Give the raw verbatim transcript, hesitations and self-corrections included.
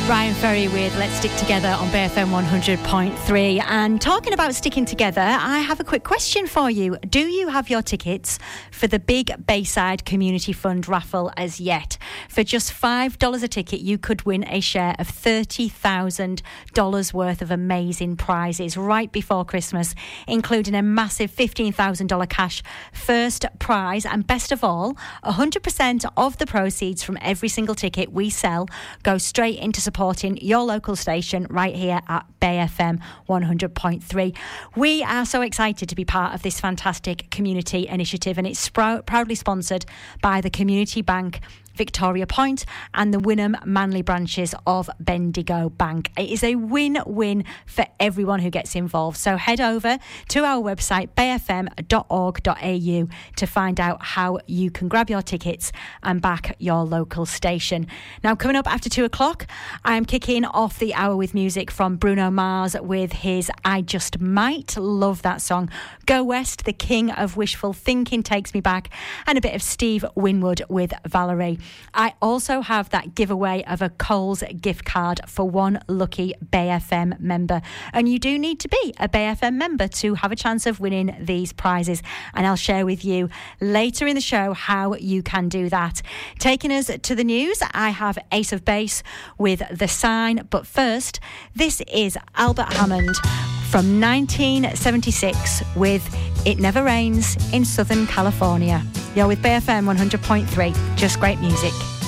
Ryan Ferry with Let's Stick Together on B F M one hundred point three. And talking about sticking together, I have a quick question for you. Do you have your tickets for the Big Bayside Community Fund raffle as yet? For just five dollars a ticket, you could win a share of thirty thousand dollars worth of amazing prizes right before Christmas, including a massive fifteen thousand dollars cash first prize. And best of all, one hundred percent of the proceeds from every single ticket we sell go straight into supporting your local station right here at B F M one hundred point three. We are so excited to be part of this fantastic community initiative, and it's sprou- proudly sponsored by the Community Bank Victoria Point and the Wynnum Manley branches of Bendigo Bank. It is a win-win for everyone who gets involved. So head over to our website, b f m dot org dot a u, to find out how you can grab your tickets and back your local station. Now, coming up after two o'clock, I am kicking off the hour with music from Bruno Mars with his I Just Might. Love that song. Go West, the king of wishful thinking, takes me back, and a bit of Steve Winwood with Valerie. I also have that giveaway of a Coles gift card for one lucky B F M member. And you do need to be a B F M member to have a chance of winning these prizes. And I'll share with you later in the show how you can do that. Taking us to the news, I have Ace of Base with The Sign. But first, this is Albert Hammond from nineteen seventy-six with It Never Rains in Southern California. You're with B F M one hundred point three. Just great music.